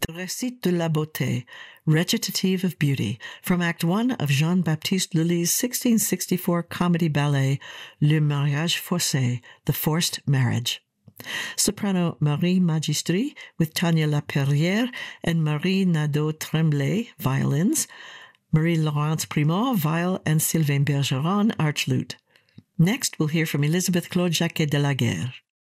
The Récit de la Beauté, Recitative of Beauty, from Act 1 of Jean-Baptiste Lully's 1664 comedy ballet Le Mariage Forcé, The Forced Marriage. Soprano Marie Magistri with Tania Laperrière and Marie Nadeau-Tremblay, violins, Marie-Laurence Primot, viol, and Sylvain Bergeron, arch lute. Next, we'll hear from Elisabeth Claude Jacquet de la Guerre.